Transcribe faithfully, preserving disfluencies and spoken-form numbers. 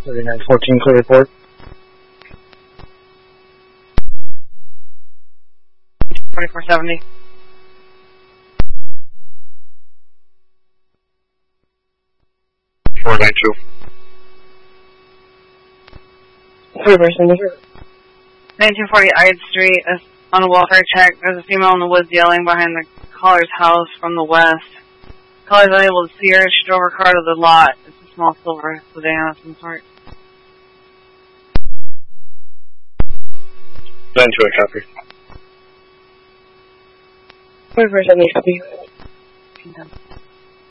thirty-nine fourteen, clear report. twenty-four seventy. four nine two. twenty-four seventy. nineteen forty Ide Street, is on a welfare check. There's a female in the woods yelling behind the caller's house from the west. Caller's unable to see her. She drove her car to the lot. It's a small silver sedan of some sort. nine two, I copy. twenty-four seventy, copy. Okay.